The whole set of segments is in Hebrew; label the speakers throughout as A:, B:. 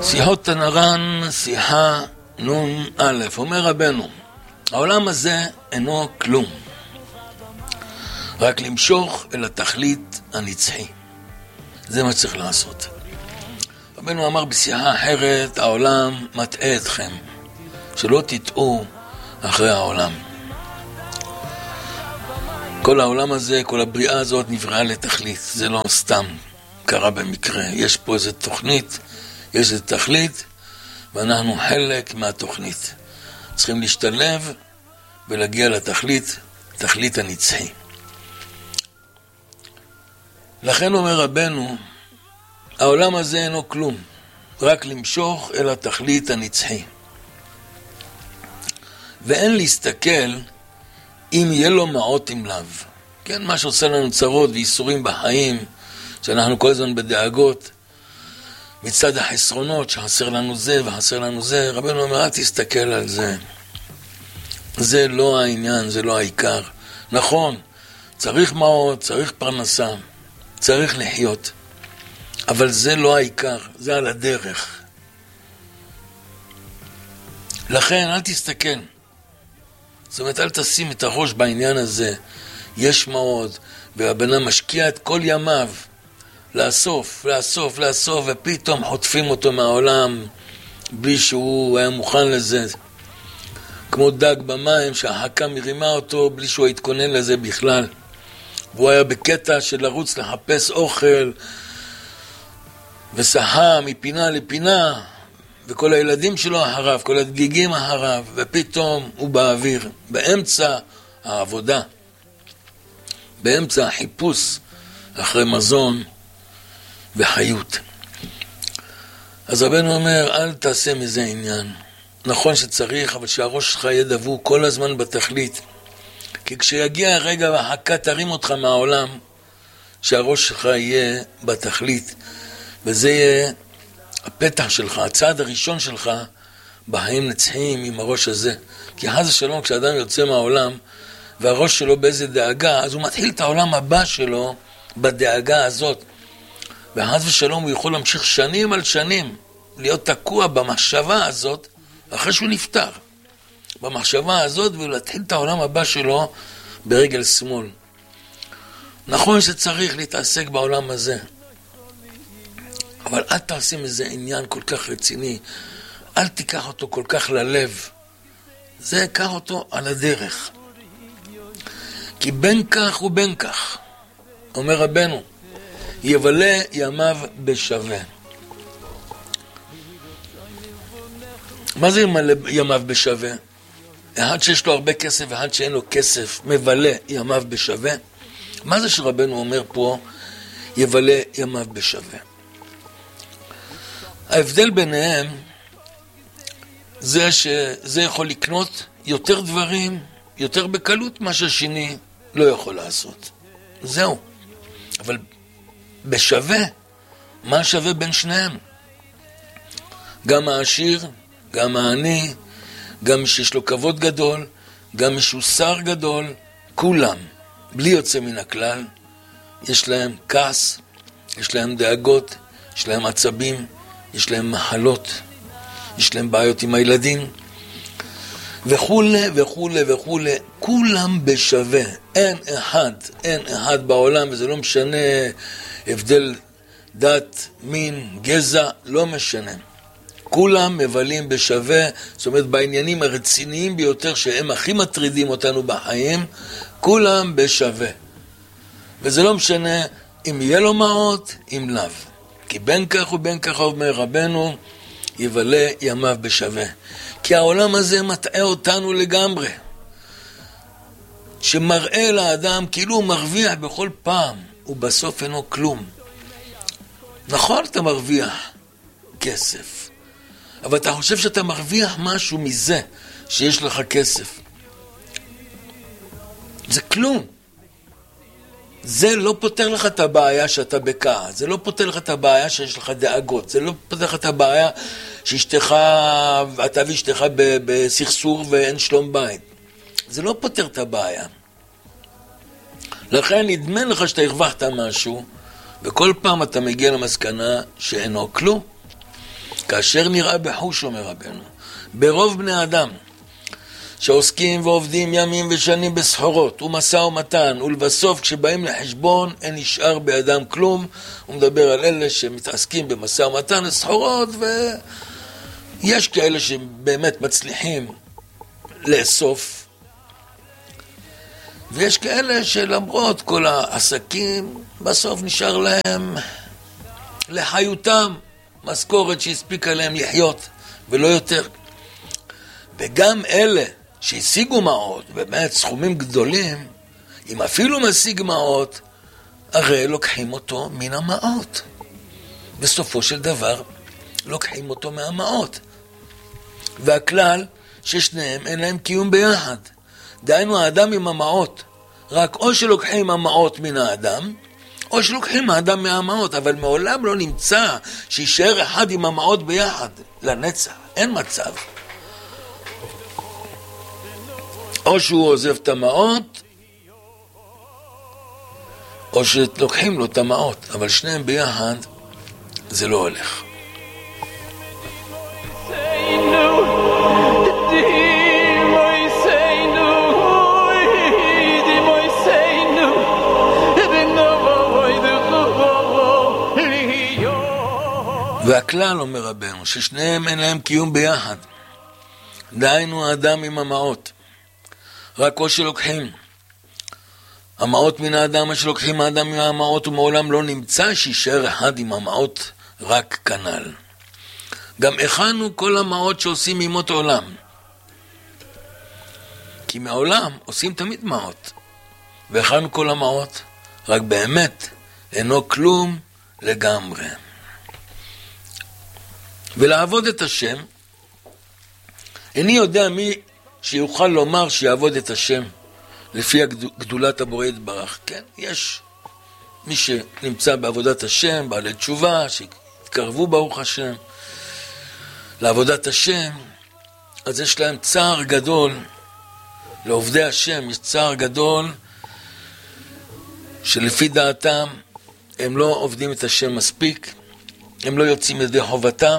A: שיחות תנרן, שיחה נון א', אומר רבנו, העולם הזה אינו כלום, רק למשוך אל התכלית הנצחי. זה מה צריך לעשות. רבנו אמר בשיחה אחרת, העולם מטעה אתכם, שלא תטעו אחרי העולם. כל העולם הזה, כל הבריאה הזאת נבראה לתכלית, זה לא סתם קרה במקרה. יש פה איזו תוכנית, יש איזו תכלית, ואנחנו חלק מהתוכנית. צריכים להשתלב ולהגיע לתכלית, תכלית הנצחי. לכן אומר רבנו, העולם הזה אינו כלום, רק למשוך אל התכלית הנצחי. ואין להסתכל אם יהיה לו מעות עם לאו. כן, מה שעושה לנו צרות ואיסורים בחיים, שאנחנו כל הזמן בדאגות, מצד החסרונות, שחסר לנו זה וחסר לנו זה, רבנו אומר, אל תסתכל על זה. זה לא העניין, זה לא העיקר. נכון, צריך מעות, צריך פרנסה, צריך לחיות. אבל זה לא העיקר, זה על הדרך. לכן, אל תסתכל. זאת אומרת, אל תשים את הראש בעניין הזה. יש מעות, והבנה משקיע את כל ימיו לאסוף, ופתאום חוטפים אותו מהעולם בלי שהוא היה מוכן לזה. כמו דג במים שהחכה מרימה אותו בלי שהוא התכונן לזה בכלל. והוא היה בקטע של לרוץ לחפש אוכל ושחה מפינה לפינה, וכל הילדים שלו אחריו, כל הדגיגים אחריו, ופתאום הוא באוויר, באמצע העבודה, באמצע החיפוש אחרי מזון וחיות. אז רבנו אומר, אל תעשה מזה עניין. נכון שצריך, אבל שהראש שלך יהיה דבוק כל הזמן בתכלית. כי כשיגיע הרגע והחכה תרים אותך מהעולם, שהראש שלך יהיה בתכלית, וזה יהיה הפתח שלך, הצעד הראשון שלך בחיים נצחיים עם הראש הזה. כי חס ושלום, כשאדם יוצא מהעולם והראש שלו באיזה דאגה, אז הוא מתחיל את העולם הבא שלו בדאגה הזאת. וחס ושלום הוא יכול להמשיך שנים על שנים להיות תקוע במחשבה הזאת אחרי שהוא נפטר. במחשבה הזאת, ולהתחיל את העולם הבא שלו ברגל שמאל. נכון שצריך להתעסק בעולם הזה, אבל אל תעשים איזה עניין כל כך רציני, אל תיקח אותו כל כך ללב, זה קח אותו על הדרך. כי בין כך ובין כך, אומר רבנו, יבלה ימיו בשווה. מה זה ימיו בשווה? אחד שיש לו הרבה כסף ואחד שאין לו כסף, מבלה ימיו בשווה. מה זה שרבנו אומר פה, יבלה ימיו בשווה? ההבדל ביניהם זה שזה יכול לקנות יותר דברים, יותר בקלות, מה שהשני לא יכול לעשות. זהו. אבל בשווה, מה שווה בין שניהם? גם העשיר, גם העני, גם מי שיש לו כבוד גדול, גם מי שהוא שר גדול, כולם, בלי יוצא מן הכלל, יש להם כעס, יש להם דאגות, יש להם עצבים, יש להם מחלות, יש להם בעיות עם הילדים, וכולי וכולי וכולי, כולם בשווה. אין אחד בעולם, וזה לא משנה הבדל דת, מין, גזע, לא משנה. כולם מבלים בשווה, זאת אומרת בעניינים הרציניים ביותר שהם הכי מטרידים אותנו בחיים, כולם בשווה. וזה לא משנה אם יהיה לו מעות, אם לאו. כי בין כך ובין כך אומר רבנו, יבלה ימיו בשווה. כי העולם הזה מטעה אותנו לגמרי. שמראה לאדם כאילו הוא מרוויח בכל פעם, ובסוף אינו כלום. נכון, אתה מרוויח כסף. אבל אתה חושב שאתה מרוויח משהו מזה שיש לך כסף. זה כלום. זה לא פותר לך את הבעיה שאתה בכעס, זה לא פותר לך את הבעיה שיש לך דאגות, זה לא פותר לך את הבעיה שאשתך, אתה ואשתך בסכסוך ואין שלום בית. זה לא פותר את הבעיה. לכן נדמה לך שאתה הרווחת משהו, וכל פעם אתה מגיע למסקנה שאינו כלום. כאשר נראה בחוש, אומר רבנו, ברוב בני אדם, שעוסקים ועובדים ימים ושנים בסחורות ומשא ומתן, ולבסוף כשבאים לחשבון אין נשאר בידם כלום. הוא מדבר על אלה שמתעסקים במשא ומתן לסחורות, ויש כאלה שבאמת מצליחים לאסוף, ויש כאלה שלמרות כל העסקים בסוף נשאר להם לחיותם משכורת שהספיקה להם לחיות ולא יותר. וגם אלה שהשיגו מעות, באמת סכומים גדולים, אם אפילו משיג מעות, הרי לוקחים אותו מן המעות. בסופו של דבר לוקחים אותו מהמעות. והכלל ששניהם אין להם קיום ביחד. דהיינו האדם עם המעות, רק או שלוקחים המעות מן האדם, או שלוקחים האדם מהמעות, אבל מעולם לא נמצא שישאר אחד עם המעות ביחד לנצח. אין מצב. או שהוא עוזב את המעות, או שלוקחים לו את המעות, אבל שניהם ביחד זה לא הולך. והכלל, אומר רבנו, ששניהם אין להם קיום ביחד. דהיינו האדם עם המעות. רק או שלוקחים המעות מן האדם, או שלוקחים האדם מן המעות, ומעולם לא נמצא שישאר אחד עם המעות רק כנל. גם הכנו כל המעות שעושים ממות העולם. כי מעולם עושים תמיד מעות. והכנו כל המעות, רק באמת אינו כלום לגמרי. ולעבוד את השם, איני יודע מי שיוכל לומר שיעבוד את השם לפי גדולת הבורא יתברך. כן, יש מי שנמצא בעבודת השם, בעלי תשובה, שהתקרבו ברוך השם לעבודת השם, אז יש להם צער גדול, לעובדי השם יש צער גדול, שלפי דעתם הם לא עובדים את השם מספיק, הם לא יוצאים ידי חובתם,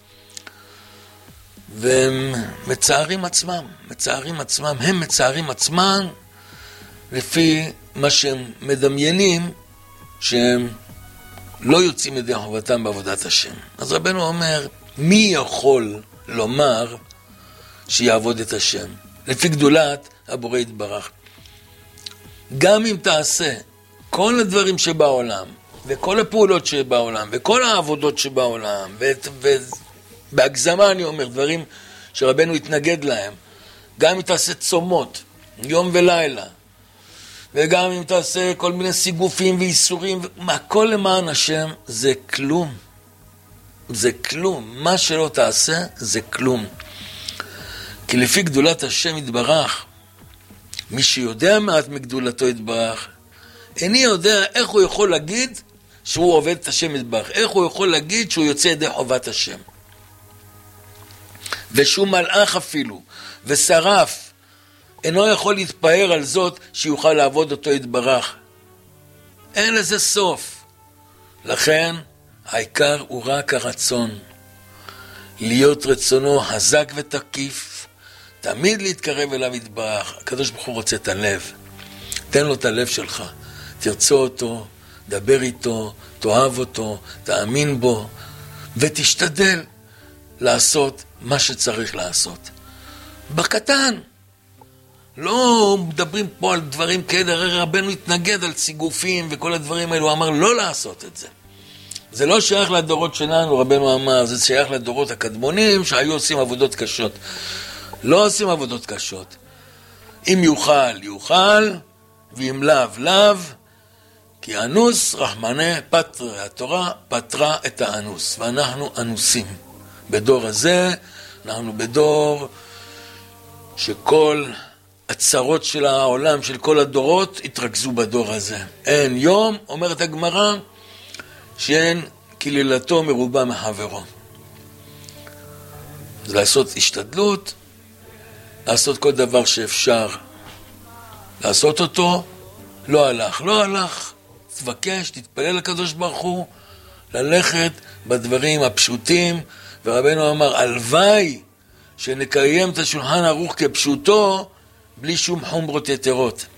A: והם מצערים עצמם, הם מצערים עצמם לפי מה שהם מדמיינים שהם לא יוצאים ידי חובתם בעבודת השם. אז רבנו אומר, מי יכול לומר שיעבוד את השם לפי גדולת הבורא יתברך? גם אם תעשה כל הדברים שבעולם וכל הפעולות שבעולם וכל העבודות שבעולם בהגזמה אני אומר, דברים שרבנו התנגד להם, גם אם תעשה צומות, יום ולילה, וגם אם תעשה כל מיני סיגופים ואיסורים, הכל למען השם, זה כלום. זה כלום. מה שלא תעשה, זה כלום. כי לפי גדולת השם יתברך, מי שיודע מעט מגדולתו יתברך, איני יודע איך הוא יכול להגיד שהוא עובד את השם יתברך, איך הוא יכול להגיד שהוא יוצא ידי חובת השם. ושום מלאך אפילו, ושרף, אינו יכול להתפאר על זאת שיוכל לעבוד אותו יתברך. אין לזה סוף. לכן, העיקר הוא רק הרצון. להיות רצונו חזק ותקיף, תמיד להתקרב אליו יתברך. הקדוש ברוך הוא רוצה את הלב. תן לו את הלב שלך. תרצה אותו, דבר איתו, תאהב אותו, תאמין בו, ותשתדל לעשות מה שצריך לעשות. בקטן. לא מדברים פה על דברים כאלה, הרי רבנו התנגד על סיגופים וכל הדברים האלו, הוא אמר לא לעשות את זה. זה לא שייך לדורות שלנו, רבנו אמר, זה שייך לדורות הקדמונים שהיו עושים עבודות קשות. לא עושים עבודות קשות. אם יוכל, יוכל, ואם לאו, לאו, כי אנוס רחמנה פטרה, התורה פטרה את האנוס, ואנחנו אנוסים. בדור הזה, אנחנו בדור שכל הצרות של העולם, של כל הדורות, התרכזו בדור הזה. אין יום, אומרת הגמרא, שאין כלילתו מרובה מחברו. אז לעשות השתדלות, לעשות כל דבר שאפשר לעשות אותו, לא הלך, תבקש, תתפלל לקדוש ברוך הוא, ללכת בדברים הפשוטים ורבנו אמר, הלוואי שנקיים את השולחן ערוך כפשוטו, בלי שום חומרות יתרות.